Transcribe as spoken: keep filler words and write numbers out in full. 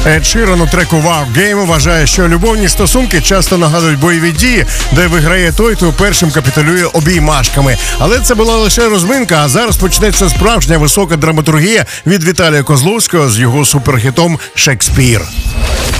Ед Ширан у треку «Wow Game» вважає, що любовні стосунки часто нагадують бойові дії, де виграє той, хто першим капітулює обіймашками. Але це була лише розминка, а зараз почнеться справжня висока драматургія від Віталія Козловського з його суперхітом «Шекспір».